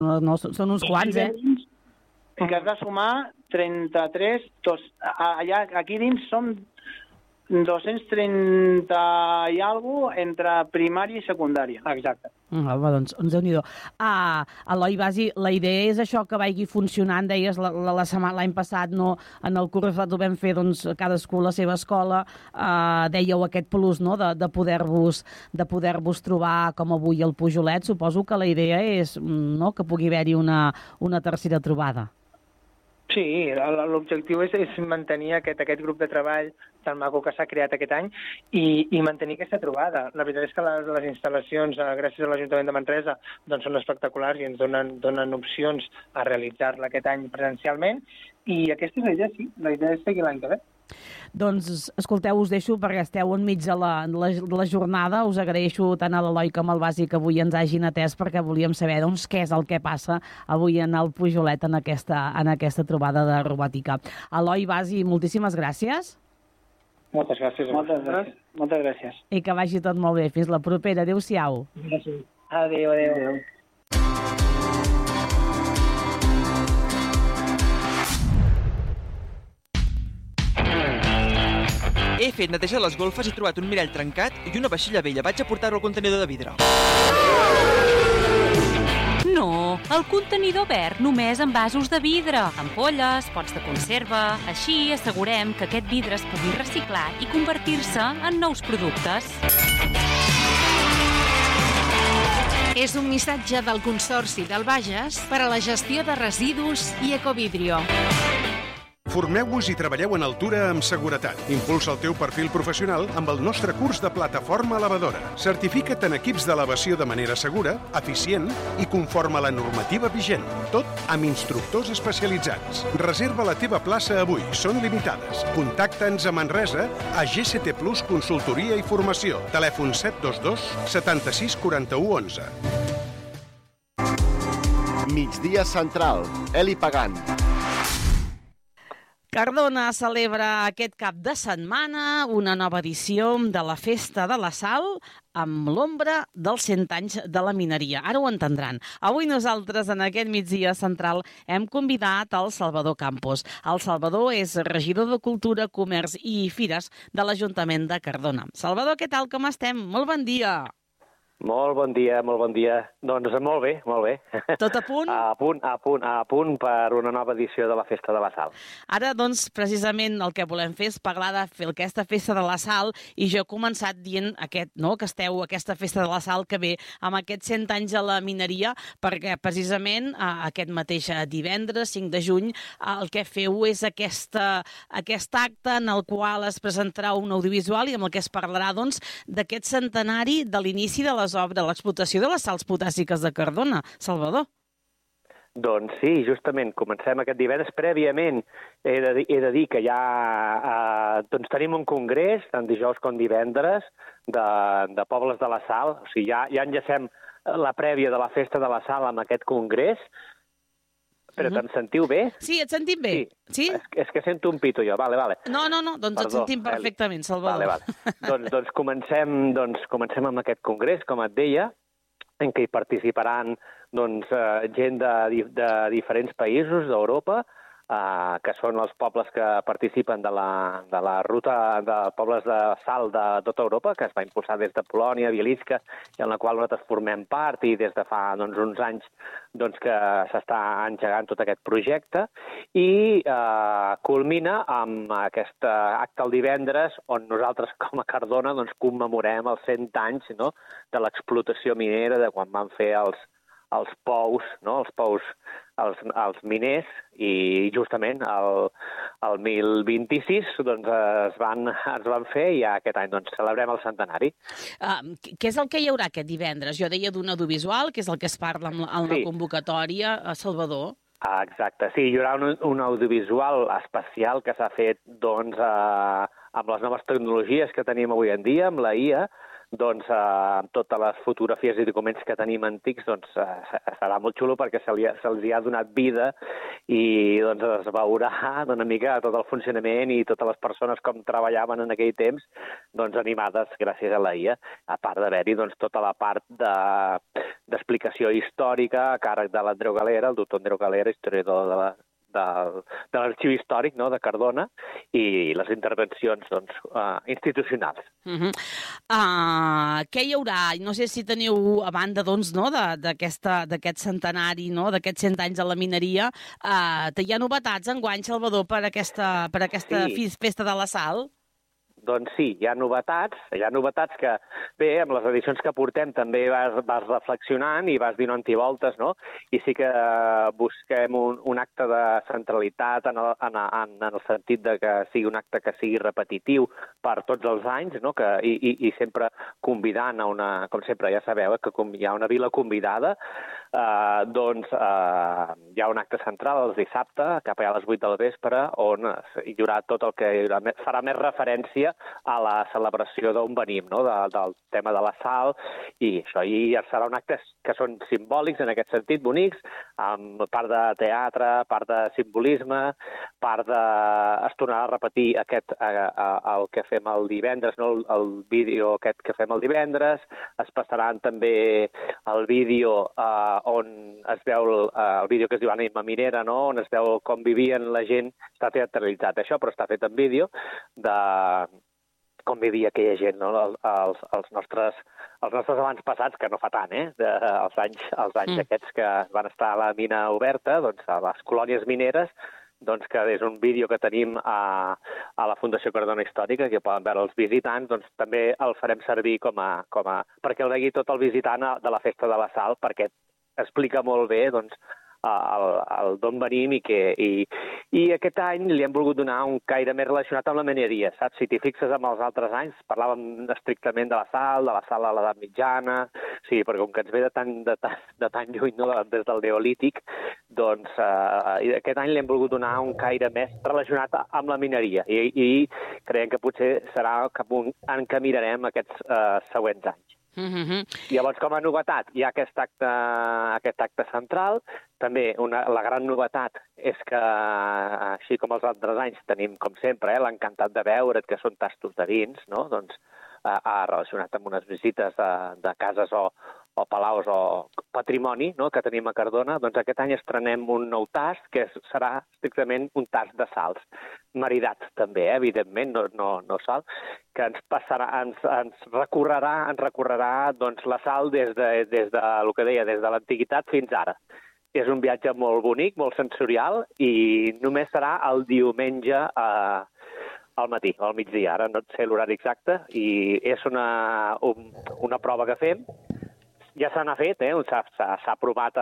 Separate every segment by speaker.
Speaker 1: No, són uns quants,
Speaker 2: Que has de sumar 33, allà, aquí dins som 230 i alguna entre primària i secundària.
Speaker 3: Exacte.
Speaker 1: Doncs Déu-n'hi-do. Eloi Basi, la idea és això que vagi funcionant, deies l'any passat, no, en el curs ho vam fer doncs, cadascú la seva escola, dèieu aquest plus, no, de poder-vos trobar com avui al Pujolet. Suposo que la idea és, no, que pugui haver-hi una tercera trobada.
Speaker 3: Sí, l'objectiu és mantenir aquest grup de treball tan maco que s'ha creat aquest any i mantenir aquesta trobada. La veritat és que les instal·lacions, gràcies a l'Ajuntament de Manresa, doncs són espectaculars i ens donen opcions a realitzar-la aquest any presencialment i aquesta és la idea, sí. La idea és seguir l'any que ve.
Speaker 1: Doncs, escolteu, us deixo perquè esteu enmig de la jornada. Us agraeixo tant a l'Eloi com al Basi que avui ens hagin atès perquè volíem saber doncs, què és el que passa avui en el Pujolet en aquesta trobada de robòtica. Eloi, Basi, moltíssimes gràcies.
Speaker 3: Moltes gràcies. Moltes gràcies.
Speaker 1: I que vagi tot molt bé. Fins la propera. Adéu-siau.
Speaker 3: Gràcies. Adéu.
Speaker 4: He fet neteja de les golfes i he trobat un mirall trencat i una vaixella vella. Vaig a portar-ho al contenidor de vidre.
Speaker 5: No, el contenidor verd només en vasos de vidre, ampolles, pots de conserva. Així assegurem que aquest vidre es pugui reciclar i convertir-se en nous productes.
Speaker 6: És un missatge del Consorci del Bages per a la gestió de residus i Ecovidrio.
Speaker 7: Formeu-vos i treballeu en altura amb seguretat. Impulsa el teu perfil professional amb el nostre curs de plataforma elevadora. Certifica't en equips d'elevació de manera segura, eficient i conforme a la normativa vigent. Tot amb instructors especialitzats. Reserva la teva plaça avui. Són limitades. Contacta'ns a Manresa a GCT Plus Consultoria i Formació. Telèfon 722 76 41 11.
Speaker 8: Migdia Central. Eli Pagant.
Speaker 1: Cardona celebra aquest cap de setmana una nova edició de la Festa de la Sal amb l'ombra dels 100 anys de la mineria. Ara ho entendran. Avui nosaltres, en aquest migdia central, hem convidat el Salvador Campos. El Salvador és regidor de Cultura, Comerç i Fires de l'Ajuntament de Cardona. Salvador, què tal, com estem? Molt bon dia.
Speaker 9: Molt bon dia. Doncs molt bé.
Speaker 1: Tot a punt?
Speaker 9: A punt per una nova edició de la Festa de la Sal.
Speaker 1: Ara, doncs, precisament el que volem fer és parlar de fer aquesta Festa de la Sal i jo he començat dient que esteu aquesta Festa de la Sal que ve amb aquests 100 anys a la mineria perquè precisament aquest mateix divendres, 5 de juny, el que feu és aquest acte en el qual es presentarà un audiovisual i amb el que es parlarà doncs d'aquest centenari de l'inici de l'explotació de les sals potàssiques de Cardona. Salvador.
Speaker 9: Doncs sí, justament, comencem aquest divendres. Prèviament he de dir que ja tenim un congrés, tant dijous com divendres, de pobles de la sal. O sigui, ja enllacem la prèvia de la Festa de la Sal amb aquest congrés. Però te'n sentiu bé?
Speaker 1: Sí, et sentim bé. Sí?
Speaker 9: És que sento un pito jo, vale.
Speaker 1: No, doncs et sentim perfectament, Salvador.
Speaker 9: Vale. Doncs comencem amb aquest congrés, com et deia, en què hi participaran gent de diferents països d'Europa, que són els pobles que participen de la ruta de pobles de sal de tota Europa, que es va impulsar des de Polònia, Bielitska, i en la qual nosaltres formem part, i des de fa uns anys que s'està engegant tot aquest projecte, i culmina amb aquest acte el divendres, on nosaltres, com a Cardona, commemorem els 100 anys de l'explotació minera, de quan van fer els pous, els miners, i justament el 1026 es van fer i aquest any celebrem el centenari.
Speaker 1: Què és el que hi haurà aquest divendres? Jo deia d'un audiovisual, que és el que es parla en la convocatòria, a Salvador.
Speaker 9: Exacte, sí, hi haurà un audiovisual especial que s'ha fet amb les noves tecnologies que tenim avui en dia, amb la IA, amb totes les fotografies i documents que tenim antics, serà molt xulo perquè se'ls ha donat vida i doncs es veurà una mica tot el funcionament i totes les persones com treballaven en aquell temps doncs animades gràcies a la IA, a part d'haver-hi doncs tota la part d'explicació històrica a càrrec de l'Andreu Galera, el doctor Andreu Galera, historiador de l'arxiu històric, no?, de Cardona, i les intervencions doncs, institucionals.
Speaker 1: Què hi haurà? No sé si teniu, a banda doncs, no, d'aquest centenari, no, d'aquests 100 anys de la mineria, hi ha novetats enguany, Salvador, per aquesta festa de la sal?
Speaker 9: Doncs sí, hi ha novetats que, bé, amb les edicions que portem també vas reflexionant i vas donant voltes, no? I sí que busquem un acte de centralitat en el sentit de que sigui un acte que sigui repetitiu per tots els anys, no? I sempre convidant a una, com sempre ja sabeu, que hi ha una vila convidada, doncs hi ha un acte central els dissabte, cap allà a les 8 del vespre, on hi haurà tot el que farà més referència a la celebració d'on venim, no? Del tema de la sal, i això hi serà un acte que són simbòlics en aquest sentit, bonics, amb part de teatre, part de simbolisme, part de... es tornarà a repetir el que fem el divendres, no? El vídeo aquest que fem el divendres, es passaran també el vídeo on es veu el vídeo que es diu Ànima Minera, no? On es veu com vivien la gent, està teatralitzat això, però està fet en vídeo, de com vivia aquella gent, no? Els nostres avantpassats, que no fa tant, els anys aquests que van estar a la mina oberta, doncs a les colònies mineres, doncs que és un vídeo que tenim a la Fundació Cardona Històrica, que poden veure els visitants, doncs també el farem servir perquè el vegi tot el visitant de la Festa de la Sal, perquè explica molt bé, doncs, d'on venim i aquest any li hem volgut donar un caire més relacionat amb la mineria, saps? Si t'hi fixes amb els altres anys, parlàvem estrictament de la sal a l'edat mitjana, sí, perquè com que ens ve de tan lluny, no? Des del Neolític, doncs aquest any li hem volgut donar un caire més relacionat amb la mineria i creiem que potser serà cap on encaminarem aquests següents anys. Llavors, com a novetat, hi ha aquest acte central. També la gran novetat és que, així com els altres anys, tenim, com sempre, l'encantat de veure't, que són tastos de vins, no? Doncs, relacionat amb unes visites de cases o palaus o patrimoni, no?, que tenim a Cardona, doncs aquest any estrenem un nou tast que serà estrictament un tast de sals, maridat també, evidentment, no sal, que ens recorrerà doncs, la sal des de el que deia, des de l'antiguitat fins ara. És un viatge molt bonic, molt sensorial, i només serà el diumenge al matí o al migdia, ara no sé l'horari exacte, i és una prova que fem. Ja se n'ha fet, s'ha provat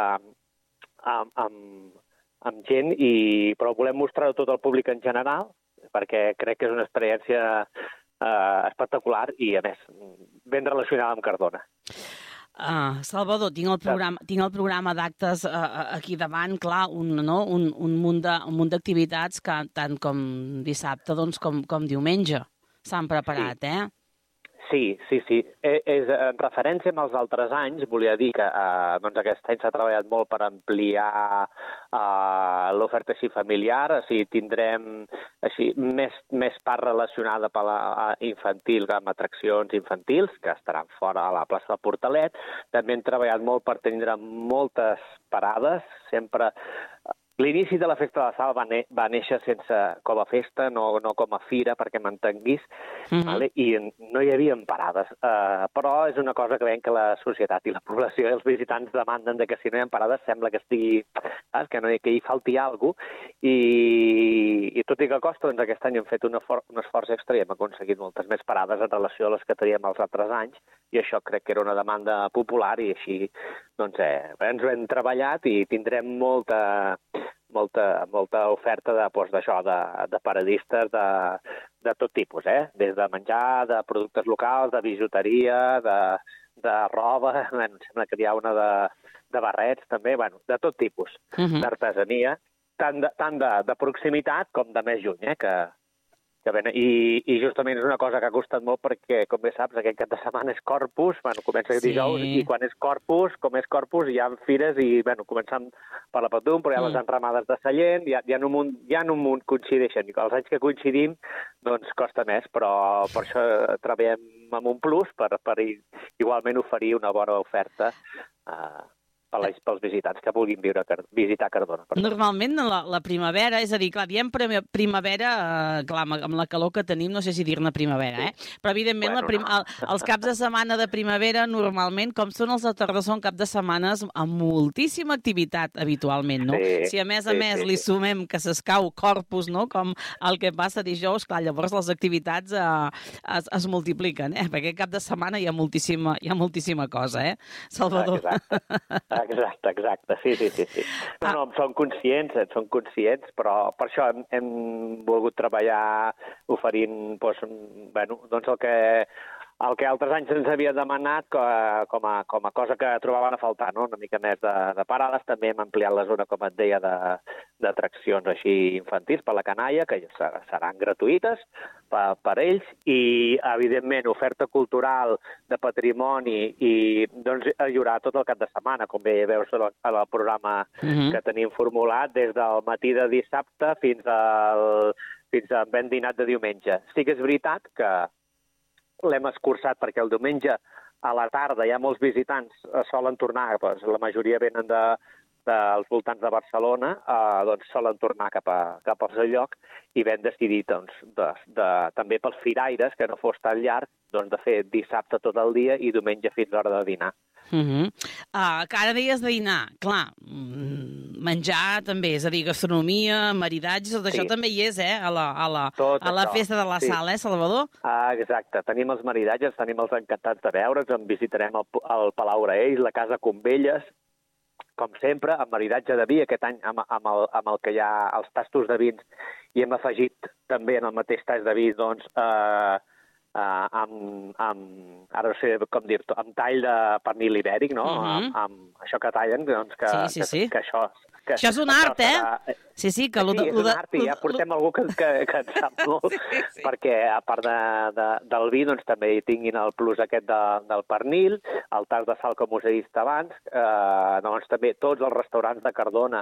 Speaker 9: amb gent, però volem mostrar-ho tot al públic en general, perquè crec que és una experiència espectacular i, a més, ben relacionada amb Cardona.
Speaker 1: Salvador, tinc el programa d'actes aquí davant, clar, un munt d'activitats que tant com dissabte doncs, com diumenge s'han preparat,
Speaker 9: Sí. És en referència amb els altres anys, volia dir que doncs aquest any s'ha treballat molt per ampliar l'oferta així familiar, o sigui, tindrem així més part relacionada per infantil, amb atraccions infantils, que estaran fora a la plaça del Portalet. També hem treballat molt per tindre moltes parades, sempre... L'inici de la Festa de la Sal va néixer com a festa, no com a fira, perquè m'entenguis, i no hi havia parades. Però és una cosa que veiem que la societat i la població i els visitants demanden que si no hi ha parades sembla que que hi falti alguna cosa. I tot i que costa, doncs aquest any hem fet un esforç extra i hem aconseguit moltes més parades en relació a les que teníem els altres anys, i això crec que era una demanda popular i així doncs, ens ho hem treballat i tindrem molta oferta de paradistes de tot tipus, des de menjar, de productes locals, de bijuteria, de roba, em sembla que hi ha una de barrets també, de tot tipus, d'artesania, tant de proximitat com de més lluny, que I justament és una cosa que ha costat molt perquè, com bé saps, aquest cap de setmana és Corpus, comença dijous, i quan és Corpus, hi ha fires i, començant per la Patum, però hi ha les enramades de Sallent, hi ha un munt coincideixen. Els anys que coincidim, doncs costa més, però per això treballem amb un plus per igualment oferir una bona oferta pels visitants que vulguin visitar Cardona.
Speaker 1: Normalment la primavera, és a dir, clar, diem primavera, clar, amb la calor que tenim, no sé si dir-ne primavera, però evidentment els caps de setmana de primavera normalment, com són els de tardor, són cap de setmanes amb moltíssima activitat habitualment, no? Si a més li sumem que s'escau Corpus, no?, com el que passa dijous, clar, llavors les activitats es multipliquen, perquè cap de setmana hi ha moltíssima cosa, Salvador?
Speaker 9: Exacte, sí. No, som conscients, però per això hem volgut treballar oferint, doncs el que altres anys ens havia demanat com a cosa que trobaven a faltar, no? Una mica més de parades. També hem ampliat la zona, com et deia, d'atraccions així infantils per la canalla, que seran gratuïtes per ells, i, evidentment, oferta cultural de patrimoni i, doncs, hi haurà tot el cap de setmana, com bé veus al programa que tenim formulat, des del matí de dissabte fins a ben dinat de diumenge. Sí que és veritat que l'hem escurçat perquè el diumenge a la tarda hi ha molts visitants, solen tornar, la majoria venen dels voltants de Barcelona, doncs solen tornar cap al seu lloc, i vam decidir, doncs, també pels firaires, que no fos tan llarg, doncs de fer dissabte tot el dia i diumenge fins a l'hora de dinar.
Speaker 1: Cada dia de dinar, clar, menjar també, és a dir, gastronomia, maridatges, tot això també hi és, a la festa de la Sal, Salvador?
Speaker 9: Exacte, tenim els maridatges, tenim els encantats de veure'ns, visitarem el Palau Graells, la Casa Combelles, com sempre, amb maridatge de vi, aquest any amb el que hi ha els tastos de vins, i hem afegit també en el mateix tast de vi, doncs, ara no sé com dir-ho, amb tall de pernil ibèric, no? Amb això que tallen, doncs que això...
Speaker 1: Això és un art, Sí,
Speaker 9: que és un art, i ja portem algú que en sap molt, perquè a part del vi, doncs també hi tinguin el plus aquest del pernil, el tas de sal, com us he dit abans, doncs també tots els restaurants de Cardona,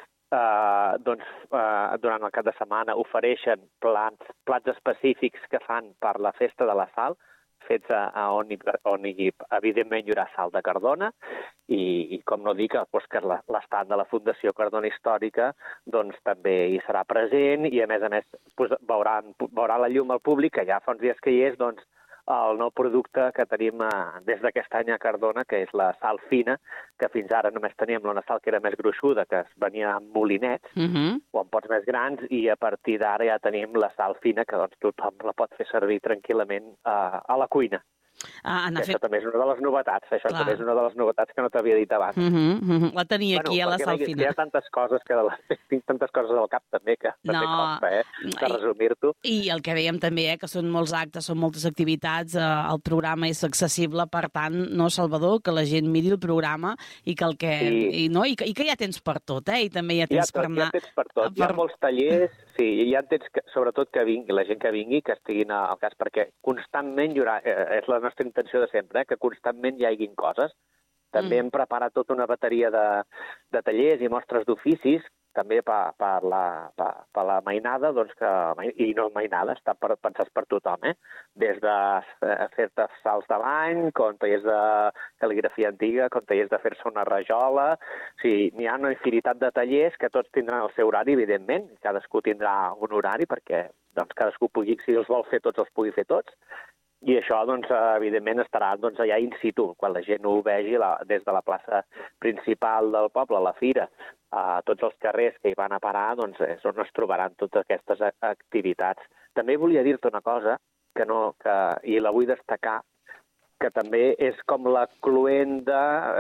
Speaker 9: durant el cap de setmana ofereixen plats específics que fan per la festa de la Sal, fets on evidentment hi haurà sal de Cardona, i com no dic, que l'estat de la Fundació Cardona Històrica doncs també hi serà present, i a més veurà la llum al públic, que ja fa uns dies que hi és, doncs, el nou producte que tenim des d'aquest any a Cardona, que és la sal fina, que fins ara només teníem una sal que era més gruixuda, que es venia amb molinets o amb pots més grans, i a partir d'ara ja tenim la sal fina, que doncs tothom la pot fer servir tranquil·lament a la cuina. Això també és una de les novetats, que no t'havia dit abans.
Speaker 1: La tenia aquí, a la sal fina.
Speaker 9: Hi ha tantes coses tinc tantes coses al cap també que també costa, de resumir-t'ho.
Speaker 1: I el que veiem també, que són molts actes, són moltes activitats, el programa és accessible, per tant, no, Salvador, que la gent miri el programa i que ja tens per tot, i també ja tens per anar...
Speaker 9: Ja tens per tot, hi ha molts tallers, sí, ja tens, sobretot que vingui, la gent que vingui, que estiguin al cas, perquè constantment hi haurà, és la nostra intenció de sempre, que constantment hi haguin coses. També hem preparat tota una bateria de tallers i mostres d'oficis, també per la mainada, i no mainada, està pensats per tothom, des de fer-te salts de bany, com tallers de cal·ligrafia antiga, com tallers de fer-se una rajola. O sigui, n'hi ha una infinitat de tallers que tots tindran el seu horari, evidentment, cadascú tindrà un horari perquè cadascú pugui, si els vol fer tots, els pugui fer tots. I això, doncs, evidentment, estarà allà in situ, quan la gent ho vegi des de la plaça principal del poble, la fira, a tots els carrers que hi van a parar, doncs és on es trobaran totes aquestes activitats. També volia dir-te una cosa, i la vull destacar, que també és com la cloenda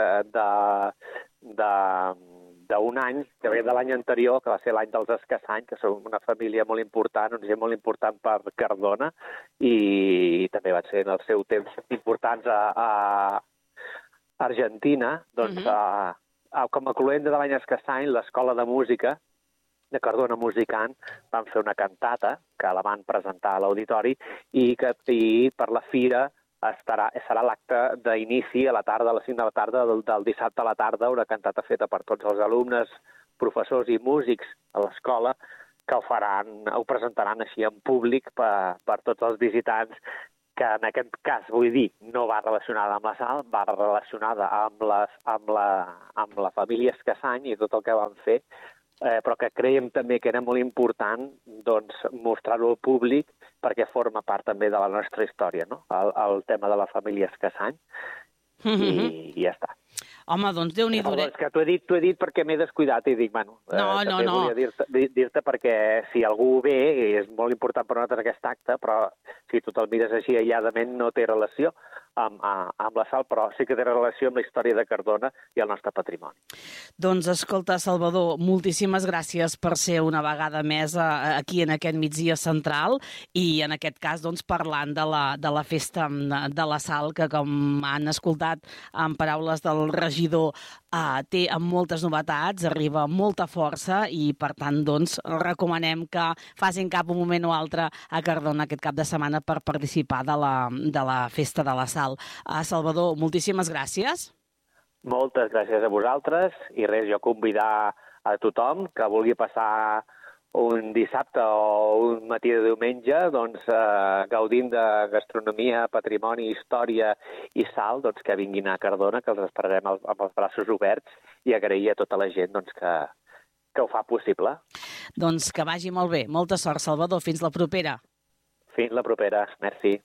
Speaker 9: d'un any, que ve de l'any anterior, que va ser l'any dels Escassany, que som una família molt important, una gent molt important per Cardona, i també van ser en el seu temps importants a Argentina, doncs com a cloenda de l'any Escassany, l'Escola de Música de Cardona Musicant van fer una cantata que la van presentar a l'auditori i per la fira serà l'acte d'inici a la tarda, a les 5 de la tarda del dissabte a la tarda, una cantata feta per tots els alumnes, professors i músics a l'escola que ho presentaran així en públic per tots els visitants, que en aquest cas, vull dir, no va relacionada amb la sal, va relacionada amb la família Escassany i tot el que van fer, però que creiem també que era molt important mostrar-ho al públic perquè forma part també de la nostra història, no? El tema de la família Escassany, i ja està.
Speaker 1: Home, doncs Déu-n'hi-do.
Speaker 9: És que t'ho he dit perquè m'he descuidat i dic, bueno, també volia dir-te perquè si algú ve, és molt important per nosaltres aquest acte, però si tu te'l mires així aïlladament no té relació amb la sal, però sí que té relació amb la història de Cardona i el nostre patrimoni.
Speaker 1: Doncs escolta, Salvador, moltíssimes gràcies per ser una vegada més aquí en aquest migdia central i en aquest cas parlant de la festa de la sal, que com han escoltat en paraules del regidor té amb moltes novetats, arriba amb molta força i per tant recomanem que facin cap un moment o altre a Cardona aquest cap de setmana per participar de la festa de la sal. Salvador, moltíssimes gràcies.
Speaker 9: Moltes gràcies a vosaltres i res, jo convidar a tothom que vulgui passar un dissabte o un matí de diumenge gaudint de gastronomia, patrimoni, història i sal, que vinguin a Cardona, que els esperarem amb els braços oberts i agrair a tota la gent que ho fa possible.
Speaker 1: Doncs que vagi molt bé. Molta sort, Salvador. Fins la propera.
Speaker 9: Fins la propera. Merci.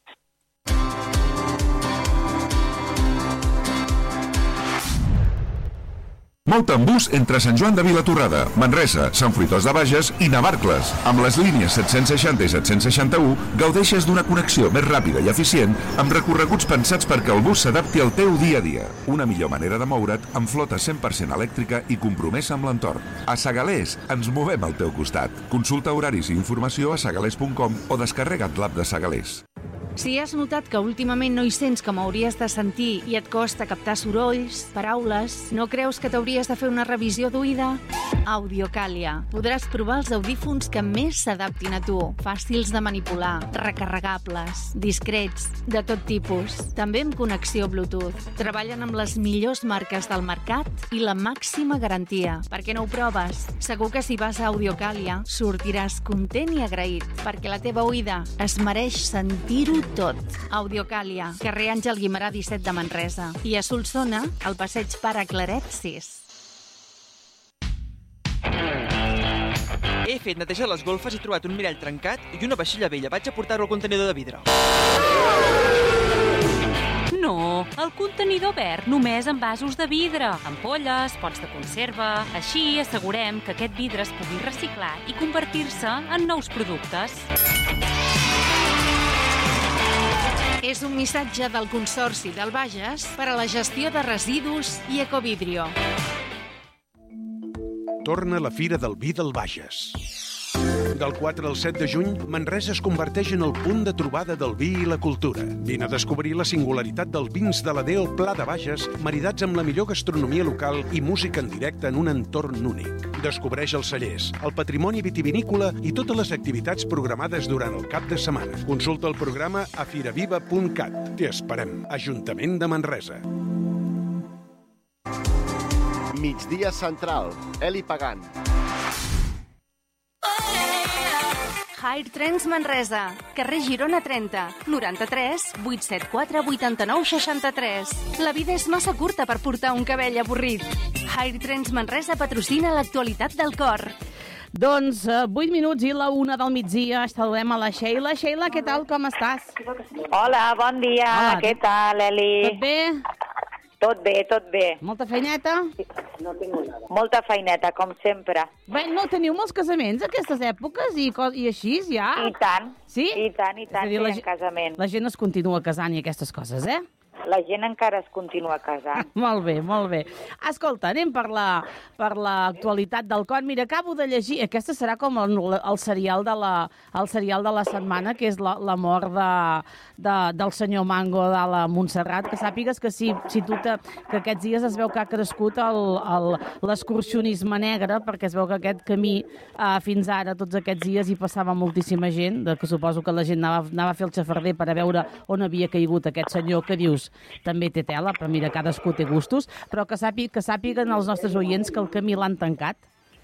Speaker 10: Molt en bus entre Sant Joan de Vilatorrada, Manresa, Sant Fruitós de Bages i Navarcles. Amb les línies 760 i 761 gaudeixes d'una connexió més ràpida i eficient amb recorreguts pensats perquè el bus s'adapti al teu dia a dia. Una millor manera de moure't amb flota 100% elèctrica i compromesa amb l'entorn. A Segalers ens movem al teu costat. Consulta horaris i informació a segalers.com o descarrega't l'app de Segalers.
Speaker 6: Si has notat que últimament no hi sents com hauries de sentir i et costa captar sorolls, paraules, no creus que t'hauries de fer una revisió d'oïda? Audiocàlia. Podràs provar els audífons que més s'adaptin a tu. Fàcils de manipular, recarregables, discrets, de tot tipus. També amb connexió Bluetooth. Treballen amb les millors marques del mercat i la màxima garantia. Per què no ho proves? Segur que si vas a Audiocàlia sortiràs content i agraït, perquè la teva oïda es mereix sentir-ho tot. Audiocàlia, carrer Àngel Guimerà 17 de Manresa. I a Solsona, al passeig Pare Claret 6.
Speaker 4: He fet netejar les golfes i he trobat un mirall trencat i una vaixella vella. Vaig a portar-ho al contenidor de vidre.
Speaker 5: No, el contenidor verd només en vasos de vidre, ampolles, pots de conserva. Així assegurem que aquest vidre es pugui reciclar i convertir-se en nous productes.
Speaker 6: És un missatge del Consorci del Bages per a la gestió de residus i Ecovidrio.
Speaker 7: Torna la Fira del Vi del Bages. Del 4 al 7 de juny, Manresa es converteix en el punt de trobada del vi i la cultura. Vine a descobrir la singularitat dels vins de la Deo Pla de Bages, maridats amb la millor gastronomia local i música en directe en un entorn únic. Descobreix els cellers, el patrimoni vitivinícola i totes les activitats programades durant el cap de setmana. Consulta el programa a firaviva.cat. T'hi esperem. Ajuntament de Manresa.
Speaker 8: Migdia Central. Eli Pagant.
Speaker 6: Higher Trends Manresa, carrer Girona 30, 93 874 89 63. La vida és massa curta per portar un cabell avorrit. Higher Trends Manresa patrocina l'actualitat del cor.
Speaker 1: Doncs 8 minuts i la 1 del migdia. Saludem a la Sheila. Sheila, què tal? Com estàs?
Speaker 11: Hola, bon dia. Hola. Què tal, Eli?
Speaker 1: Tot bé?
Speaker 11: Tot bé, tot bé.
Speaker 1: Molta feineta?
Speaker 11: No tinc nada. Molta feineta, com sempre.
Speaker 1: Bé, no teniu molts casaments aquestes èpoques i així, ja?
Speaker 11: I tant.
Speaker 1: Sí?
Speaker 11: I tant,
Speaker 1: dir,
Speaker 11: sí, en casament.
Speaker 1: La gent es continua casant i aquestes coses, eh?
Speaker 11: La gent encara es continua casant.
Speaker 1: Molt bé, molt bé. Escolta, anem per l'actualitat del con. Mira, acabo de llegir, aquesta serà com el serial de la setmana, que és la mort del senyor Mango de la Montserrat, que sàpigues que que aquests dies es veu que ha crescut l'excursionisme negre, perquè es veu que aquest camí fins ara, tots aquests dies, hi passava moltíssima gent, que suposo que la gent anava a fer el xafarder per a veure on havia caigut aquest senyor, que dius, també té tela, però mira, cadascú té gustos, però que sàpiguen els nostres oients que el camí l'han tancat,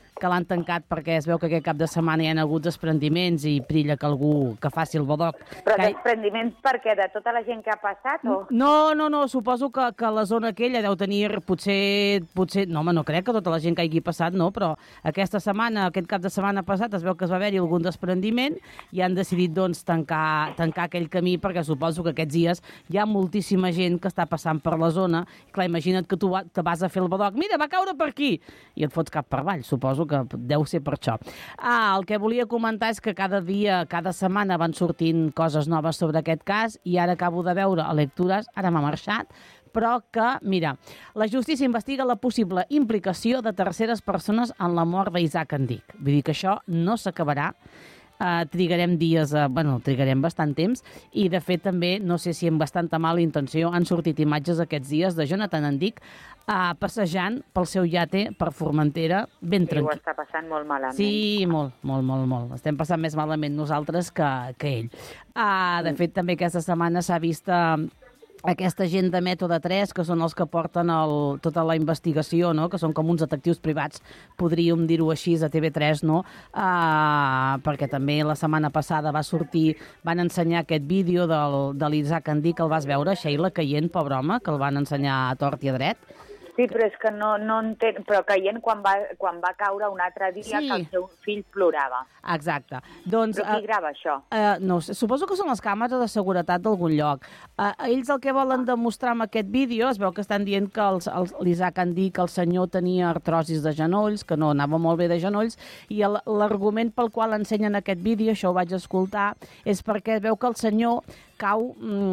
Speaker 1: perquè es veu que aquest cap de setmana hi ha hagut desprendiments i perilla que algú que faci el bodoc.
Speaker 11: Però desprendiments per què? De tota la gent que ha passat? O?
Speaker 1: No, suposo que la zona aquella deu tenir potser... No, home, no crec que tota la gent que hagi passat, no, però aquest cap de setmana passat es veu que es va haver-hi algun desprendiment i han decidit, doncs, tancar aquell camí, perquè suposo que aquests dies hi ha moltíssima gent que està passant per la zona. Clar, imagina't que tu te vas a fer el bodoc. Mira, va caure per aquí! I et fots cap per avall, suposo que deu ser per això. El que volia comentar és que cada setmana van sortint coses noves sobre aquest cas i ara acabo de veure a lectures, ara m'ha marxat, però que, mira, la justícia investiga la possible implicació de terceres persones en la mort d'Isaac Andic. Vull dir que això no s'acabarà. Trigarem bastant temps i de fet també, no sé si amb bastanta mala intenció, han sortit imatges aquests dies de Jonathan Andic passejant pel seu iate per Formentera ben tranquil.
Speaker 11: Sí, ho està passant molt malament.
Speaker 1: Sí, molt. Estem passant més malament nosaltres que ell. De fet, també aquesta setmana s'ha vist aquesta gent de Mètode 3, que són els que porten tota la investigació, no? Que són com uns detectius privats, podríem dir-ho així, a TV3, no? Perquè també la setmana passada van ensenyar aquest vídeo de l'Isaac Andic, que el vas veure, Sheila, caient, pobre home, que el van ensenyar a tort i a dret.
Speaker 11: Sí, però és que no entenc... Però caient quan va caure un altre dia que el seu fill plorava.
Speaker 1: Exacte.
Speaker 11: Però qui grava això?
Speaker 1: No sé, suposo que són les càmeres de seguretat d'algun lloc. Ells el que volen demostrar amb aquest vídeo, es veu que estan dient que l'Isaac Andic, el senyor, tenia artrosis de genolls, que no anava molt bé de genolls, i l'argument pel qual ensenyen aquest vídeo, això ho vaig escoltar, és perquè es veu que el senyor cau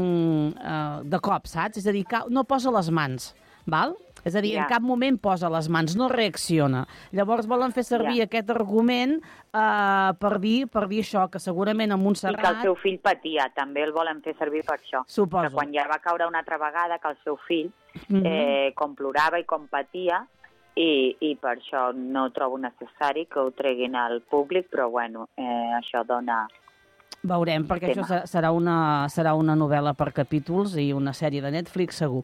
Speaker 1: de cop, saps? És a dir, no posa les mans, val? És a dir, en cap moment posa les mans, no reacciona. Llavors volen fer servir aquest argument per dir això, que segurament a Montserrat...
Speaker 11: I que el seu fill patia, també el volen fer servir per això.
Speaker 1: Suposo.
Speaker 11: Que quan ja va caure una altra vegada, que el seu fill com plorava i com patia, i per això no trobo necessari que ho treguin al públic, però bueno, això dona...
Speaker 1: Veurem, perquè això serà una novel·la per capítols i una sèrie de Netflix, segur.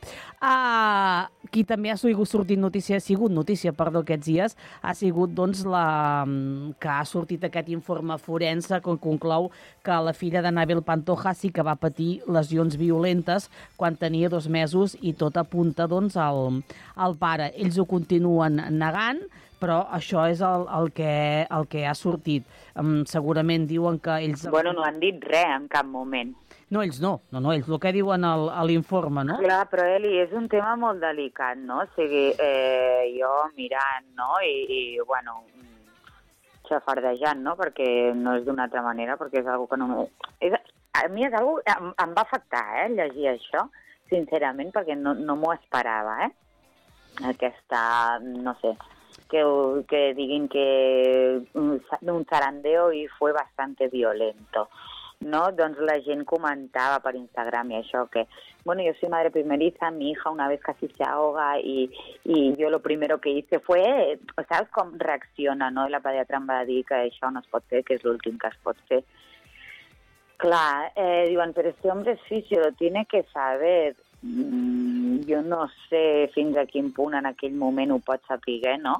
Speaker 1: Qui també ha sigut notícia aquests dies, ha sigut doncs que ha sortit aquest informe forense que conclou que la filla de Nabil Pantoja sí que va patir lesions violentes quan tenia 2 mesos i tot apunta doncs al pare. Ells ho continuen negant, però això és el que ha sortit. Segurament diuen que ells...
Speaker 11: Bueno, no han dit res en cap moment.
Speaker 1: No, ells no. Ells el que diuen a l'informe, no?
Speaker 11: Clar, però Eli, és un tema molt delicat, no? O sigui, jo mirant, no? I bueno, xafardejant, no? Perquè no és d'una altra manera, perquè és algo que no... A mi és algo... Em va afectar, llegir això, sincerament, perquè no m'ho esperava, Aquesta, no sé... que digan que un zarandeo y fue bastante violento, ¿no? Entonces la gente comentaba por Instagram y eso que, bueno, yo soy madre primeriza, mi hija una vez casi se ahoga y yo lo primero que hice fue, ¿sabes cómo reacciona, no? I la pediatra em va dir que això no es pot fer, que és l'últim que es pot fer. Clar, diuen, pero este hombre es fisio, lo tiene que saber. Jo no sé fins a quin punt en aquell moment ho pot saber, no?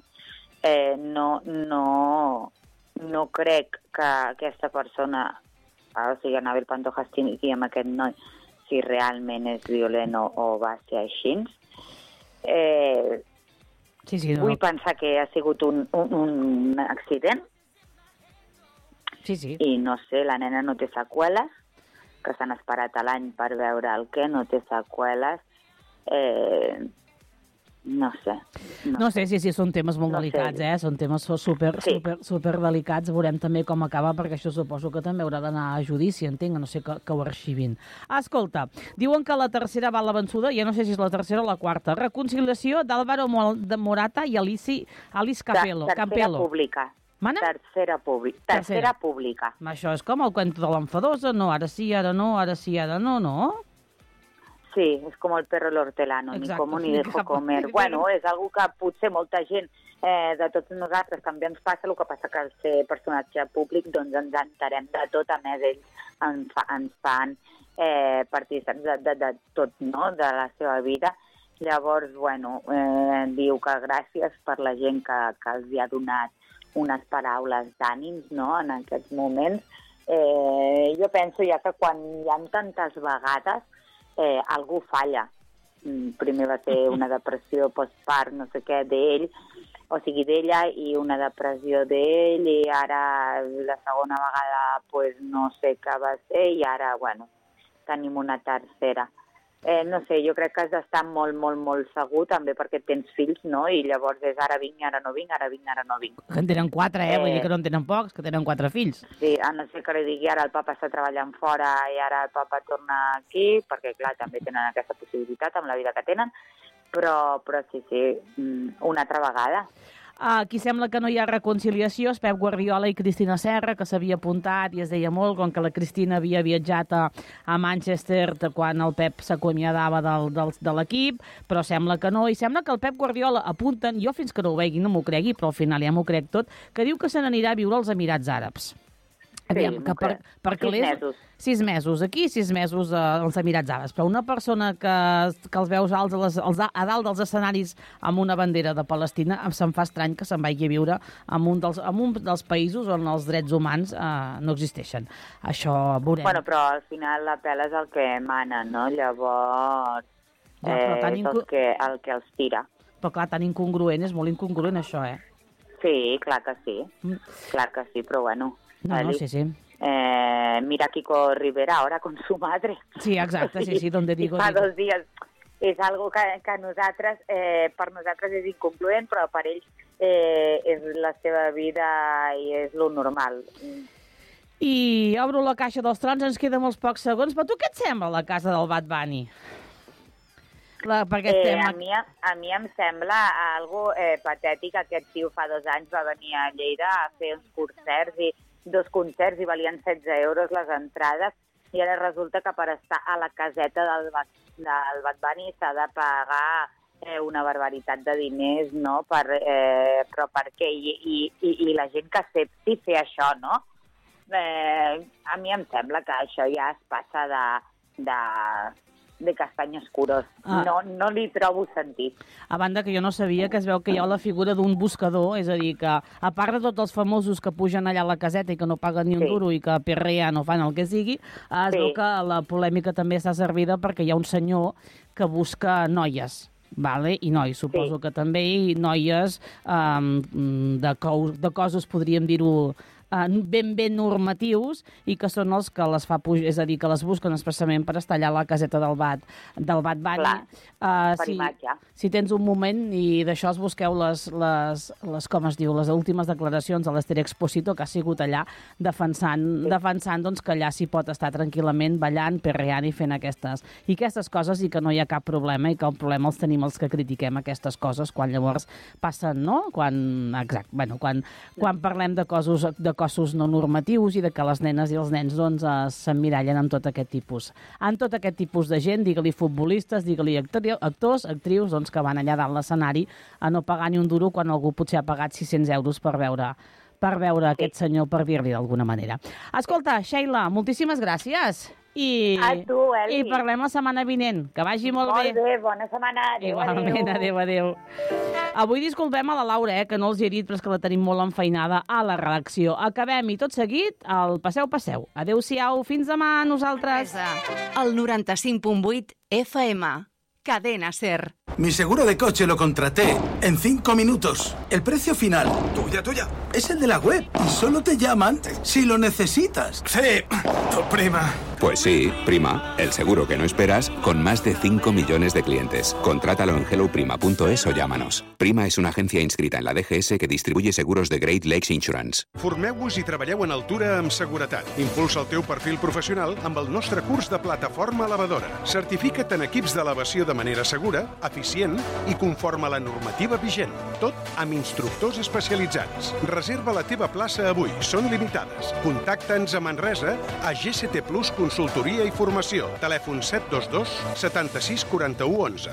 Speaker 11: No crec que aquesta persona, o sigui, Nabil Pantoja estigui amb aquest noi, si realment és violent o va ser així. Vull pensar que ha sigut un accident.
Speaker 1: Sí.
Speaker 11: I no sé, la nena no té seqüeles, que s'han esperat a l'any per veure el què, no té seqüeles. no sé.
Speaker 1: No sé, sí, són temes molt delicats, són temes super delicats. Veurem també com acaba, perquè això suposo que també haurà d'anar a judici, entenc, a no sé que ho arxivin. Escolta, diuen que la tercera va a la vençuda, ja no sé si és la tercera o la quarta. Reconciliació d'Álvaro Morata i Alice Campelo.
Speaker 11: Tercera pública.
Speaker 1: Mana?
Speaker 11: Tercera pública.
Speaker 1: Això és com el cuento de l'enfadosa, no, ara sí, ara no, ara sí, ara no, no?
Speaker 11: Sí, és com el perro el hortelano, ni como ni dejo comer. Bueno, és algo que potser molta gent de tots nosaltres també ens passa, el que passa que al ser personatge públic doncs ens enterem de tot, a més ells ens fan partícips de tot, no?, de la seva vida. Llavors, bueno, diu que gràcies per la gent que els hi ha donat unes paraules d'ànims, no?, en aquests moments. Jo penso ja que quan hi ha tantes vegades algú falla. Primer va ser una depressió postpart, no sé què, d'ella, i una depressió d'ell, i ara la segona vegada pues, no sé què va ser, i ara, bueno, tenim una tercera. No sé, jo crec que has d'estar molt, molt, molt segur, també perquè tens fills, no? I llavors és ara vinc, ara no vinc, ara vinc, ara no vinc.
Speaker 1: Que en tenen 4, vull dir que no en tenen pocs, que tenen 4 fills.
Speaker 11: Sí, a no ser que li digui ara el papa està treballant fora i ara el papa torna aquí, perquè clar, també tenen aquesta possibilitat amb la vida que tenen, però sí, una altra vegada.
Speaker 1: Aquí sembla que no hi ha reconciliació, és Pep Guardiola i Cristina Serra, que s'havia apuntat i es deia molt, com que la Cristina havia viatjat a Manchester quan el Pep s'acomiadava de l'equip, però sembla que no, i sembla que el Pep Guardiola apunten, jo fins que no ho vegui no m'ho cregui, però al final ja m'ho crec tot, que diu que se n'anirà a viure als Emirats Àrabs. Aviam, que perquè
Speaker 11: 6 mesos.
Speaker 1: 6 mesos aquí, 6 mesos als Emirats Àrabs. Però una persona que els veus a dalt dels escenaris amb una bandera de Palestina, se'm fa estrany que se'n vagi a viure en un dels països on els drets humans no existeixen. Això veurem.
Speaker 11: Bueno, però al final la pela és el que mana, no? Llavors és el que els tira.
Speaker 1: Però clar, tan incongruent, és molt incongruent això,
Speaker 11: Sí, clar que sí. Clar que sí, però bueno...
Speaker 1: No, sí.
Speaker 11: Mira Kiko Rivera ahora con su madre.
Speaker 1: Sí, exacte, sí, donde digo...
Speaker 11: Fa 2 dies. És algo que nosaltres, per nosaltres és incongruent, però per ells és la seva vida i és lo normal.
Speaker 1: I obro la caixa dels trons, ens queda molts pocs segons, però tu què et sembla la casa del Bad Bunny?
Speaker 11: A mi em sembla algo patètic. Aquest tio fa 2 anys va venir a Lleida a fer uns concerts i 2 concerts i valien 16 euros les entrades, i ara resulta que per estar a la caseta del Bad Bunny s'ha de pagar una barbaritat de diners, no? Però per què? I la gent que accepti fer això, no? A mi em sembla que això ja es passa de castany oscuros. No li trobo sentit.
Speaker 1: A banda que jo no sabia que es veu que hi ha la figura d'un buscador, és a dir, que a part de tots els famosos que pugen allà a la caseta i que no paguen ni un duro i que perrea no fan el que sigui, es veu que la polèmica també està servida perquè hi ha un senyor que busca noies. Vale? I nois, suposo que també noies de cossos, podríem dir-ho, ben normatius, i que són els que les fa pujar, és a dir, que les busquen expressament per estar allà a la caseta del Bad Bunny.
Speaker 11: Per imatge.
Speaker 1: Si tens un moment i d'això es busqueu les com es diu, les últimes declaracions de l'Ester Exposito, que ha sigut allà defensant doncs, que allà s'hi pot estar tranquil·lament ballant, perreant i fent aquestes coses, i que no hi ha cap problema, i que el problema els tenim els que critiquem aquestes coses quan llavors passen, no? Quan parlem de cossos no normatius i de que les nenes i els nens doncs, s'emmirallen amb tot aquest tipus de gent, digue-li futbolistes, digue-li actors, actrius, doncs, que van allà dalt l'escenari a no pagar ni un duro quan algú potser ha pagat 600 euros per veure aquest senyor, per dir-li d'alguna manera. Escolta, Sheila, moltíssimes gràcies.
Speaker 11: A tu, Eli.
Speaker 1: I parlem la setmana vinent. Que vagi molt bé.
Speaker 11: Molt bé, bona setmana.
Speaker 1: Igualment, adéu. Avui disculpem a la Laura, que no els hi he dit, però és que la tenim molt enfeinada a la redacció. Acabem, i tot seguit, el Passeu. Adéu-siau, fins demà, nosaltres.
Speaker 6: El 95.8 FM. Cadena SER.
Speaker 12: Mi seguro de coche lo contraté en 5 minutos. El precio final.
Speaker 13: Tuya.
Speaker 12: es el de la web y solo te llaman si lo necesitas. Sí, prima.
Speaker 13: Pues sí, Prima, el seguro que no esperas, con más de 5 millones de clientes. Contrátalo en helloprima.es o llámanos. Prima és una agència inscrita en la DGS que distribuye seguros de Great Lakes Insurance.
Speaker 7: Formeu-vos i treballeu en altura amb seguretat. Impulsa el teu perfil professional amb el nostre curs de plataforma elevadora. Certifica't en equips d'elevació de manera segura, eficient i conforme a la normativa vigent. Tot amb instructors especialitzats. Reserva la teva plaça avui. Són limitades. Contacta'ns a Manresa a GCT Plus Consultoria i Formació. Telèfon 722 76 41 11.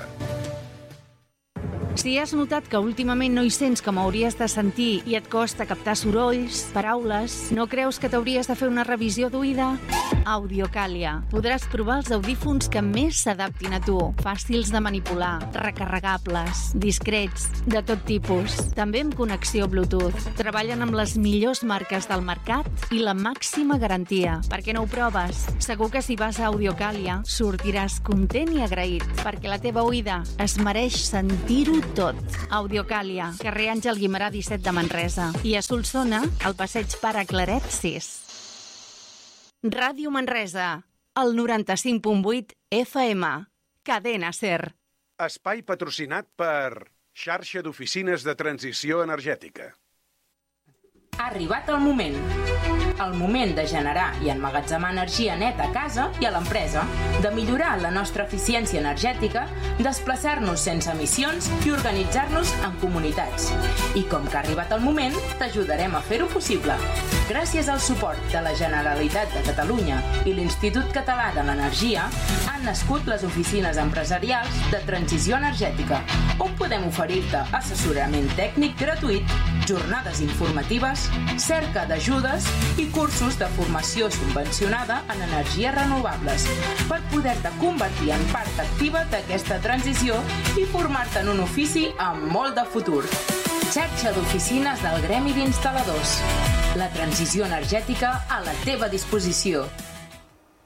Speaker 6: Si has notat que últimament no hi sents com hauries de sentir i et costa captar sorolls, paraules, no creus que t'hauries de fer una revisió d'oïda? Audiocàlia. Podràs provar els audífons que més s'adaptin a tu. Fàcils de manipular, recarregables, discrets, de tot tipus. També amb connexió Bluetooth. Treballen amb les millors marques del mercat i la màxima garantia. Per què no ho proves? Segur que si vas a Audiocàlia sortiràs content i agraït, perquè la teva oïda es mereix sentir-ho tot. Audiocàlia, carrer Àngel Guimerà 17 de Manresa. I a Solsona, al passeig Pare Claret 6. Ràdio Manresa, el 95.8 FM. Cadena SER.
Speaker 7: Espai patrocinat per Xarxa d'Oficines de Transició Energètica.
Speaker 14: Ha arribat el moment. El moment de generar i emmagatzemar energia neta a casa i a l'empresa, de millorar la nostra eficiència energètica, desplaçar-nos sense emissions i organitzar-nos en comunitats. I com que ha arribat el moment, t'ajudarem a fer-ho possible. Gràcies al suport de la Generalitat de Catalunya i l'Institut Català de l'Energia, han nascut les oficines empresarials de transició energètica, on podem oferir-te assessorament tècnic gratuït, jornades informatives, cerca d'ajudes i cursos de formació subvencionada en energies renovables per poder-te convertir en part activa d'aquesta transició i formar-te en un ofici amb molt de futur. Xarxa d'oficines del Gremi d'Instal·ladors. La transició energètica a la teva disposició.